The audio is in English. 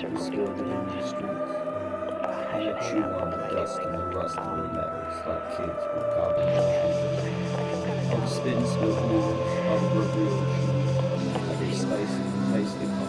We spilled it in the streets. I'ma chew on the dust and the rust of the metals like kids with goblin truth. All the spit and smoke moves, all the rubbery old shoes, I get spicy and tasty